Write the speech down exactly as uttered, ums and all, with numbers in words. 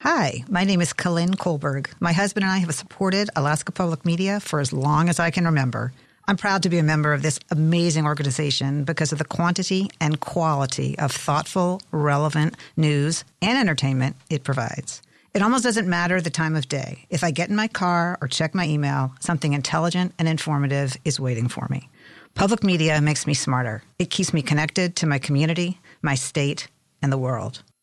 Hi, my name is Colin Kolberg. My husband and I have supported Alaska Public Media for as long as I can remember. I'm proud to be a member of this amazing organization because of the quantity and quality of thoughtful, relevant news and entertainment it provides. It almost doesn't matter the time of day. If I get in my car or check my email, something intelligent and informative is waiting for me. Public media makes me smarter. It keeps me connected to my community, my state, and the world.